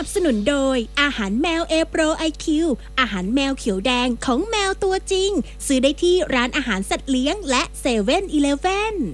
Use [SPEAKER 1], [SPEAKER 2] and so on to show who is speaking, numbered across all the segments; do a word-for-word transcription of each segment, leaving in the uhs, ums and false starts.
[SPEAKER 1] นับสนุนโดยอาหารแมว A Pro ไอ คิว อาหารแมวเขียวแดงของแมวตัวจริงซื้อได้ที่ร้านอาหารสัตว์เลี้ยงและเซเว่นอีเลฟเว่น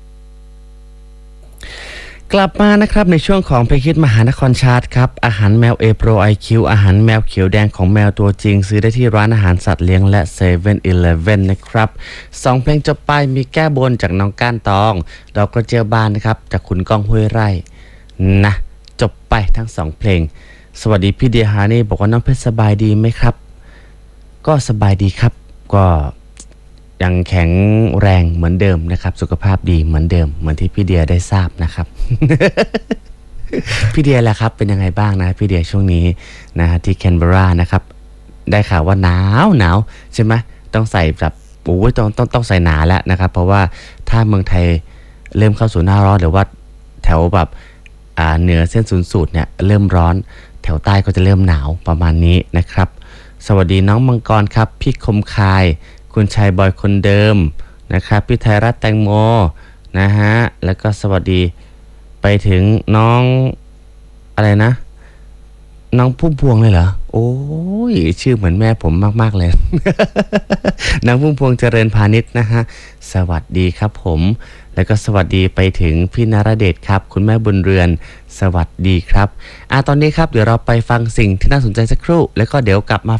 [SPEAKER 2] กลับมานะครับในช่วงของเพลงฮิตมหานครชาร์ตครับอาหารแมว A Pro ไอ คิว อาหารแมวเขียวแดงของแมวตัวจริงซื้อได้ที่ร้านอาหารสัตว์เลี้ยงและเซเว่นอีเลฟเว่นนะครับสองเพลงจบไปมีแก้บนจากน้องก้านตองดอกกระเจียวบานนะครับจากคุณก้องห้วยไร่นะจบไปทั้งสองเพลงสวัสดีพี่เดียฮานี่บอกว่าน้องเพชรสบายดีไหมครับก็สบายดีครับก็ยังแข็งแรงเหมือนเดิมนะครับสุขภาพดีเหมือนเดิมเหมือนที่พี่เดียได้ทราบนะครับ พี่เดียแหละครับเป็นยังไงบ้างนะพี่เดียช่วงนี้นะฮะที่แคนเบรานะครับได้ข่าวว่าหนาวหนาวใช่ไหมต้องใส่แบบโอ้ยต้องต้องต้องใส่หนาแล้วนะครับเพราะว่าถ้าเมืองไทยเริ่มเข้าสู่หน้าร้อนหรือว่าแถวแบบอ่าเหนือเส้นศูนย์สูตรเนี่ยเริ่มร้อนแถวใต้ก็จะเริ่มหนาวประมาณนี้นะครับสวัสดีน้องมังกรครับพี่คมคายคุณชายบอยคนเดิมนะครับพี่ไทยรัฐแตงโมนะฮะแล้วก็สวัสดีไปถึงน้องอะไรนะน้องพุ่มพวงเลยเหรอโอ้ยชื่อเหมือนแม่ผมมากๆเลย น้องพุ่มพวงเจริญพาณิชย์นะฮะสวัสดีครับผมแล้วก็สวัสดีไปถึงพี่นรเดชครับคุณแม่บุญเรือนสวัสดีครับอ่ะตอนนี้ครับเดี๋ยวเราไปฟังสิ่งที่น่าสนใจสักครู่แล้วก็เดี๋ยวกลับมา